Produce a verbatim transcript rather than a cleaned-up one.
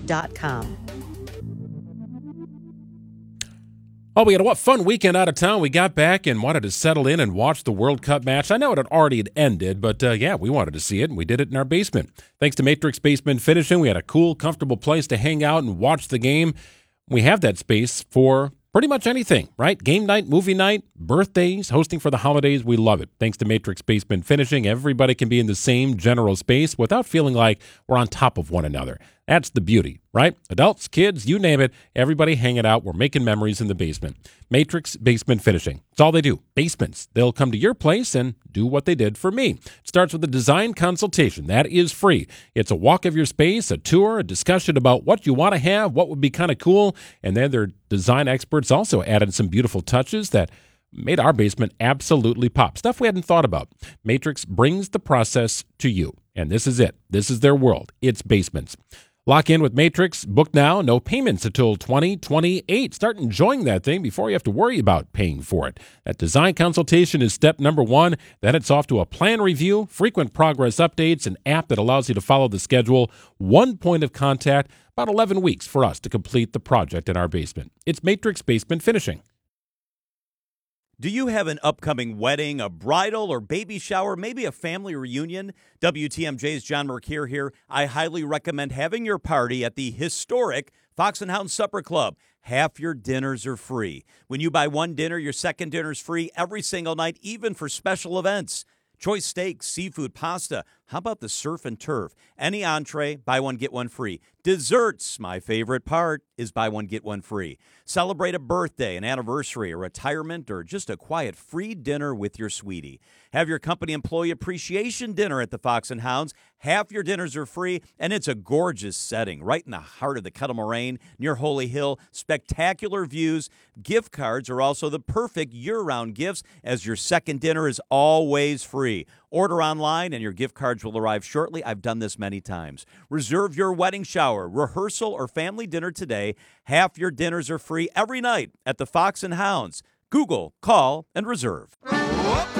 dot com. Oh, we had a what fun weekend out of town. We got back and wanted to settle in and watch the World Cup match. I know it had already ended, but uh, yeah, we wanted to see it, and we did it in our basement. Thanks to Matrix Basement Finishing, we had a cool, comfortable place to hang out and watch the game. We have that space for pretty much anything, right? Game night, movie night, birthdays, hosting for the holidays. We love it. Thanks to Matrix Basement Finishing, everybody can be in the same general space without feeling like we're on top of one another. That's the beauty, right? Adults, kids, you name it, everybody hanging out. We're making memories in the basement. Matrix Basement Finishing. It's all they do. Basements. They'll come to your place and do what they did for me. It starts with a design consultation. That is free. It's a walk of your space, a tour, a discussion about what you want to have, what would be kind of cool, and then their design experts also added some beautiful touches that made our basement absolutely pop. Stuff we hadn't thought about. Matrix brings the process to you, and this is it. This is their world. It's basements. Lock in with Matrix. Book now. No payments until twenty twenty-eight. Start enjoying that thing before you have to worry about paying for it. That design consultation is step number one. Then it's off to a plan review, frequent progress updates, an app that allows you to follow the schedule, one point of contact, about eleven weeks for us to complete the project in our basement. It's Matrix Basement Finishing. Do you have an upcoming wedding, a bridal or baby shower, maybe a family reunion? W T M J's John Mercure here. I highly recommend having your party at the historic Fox and Hound Supper Club. Half your dinners are free. When you buy one dinner, your second dinner is free every single night, even for special events. Choice steaks, seafood, pasta. How about the surf and turf? Any entree, buy one, get one free. Desserts, my favorite part, is buy one, get one free. Celebrate a birthday, an anniversary, a retirement, or just a quiet free dinner with your sweetie. Have your company employee appreciation dinner at the Fox and Hounds. Half your dinners are free, and it's a gorgeous setting right in the heart of the Kettle Moraine near Holy Hill. Spectacular views. Gift cards are also the perfect year-round gifts, as your second dinner is always free. Order online and your gift cards will arrive shortly. I've done this many times. Reserve your wedding shower, rehearsal, or family dinner today. Half your dinners are free every night at the Fox and Hounds. Google, call, and reserve.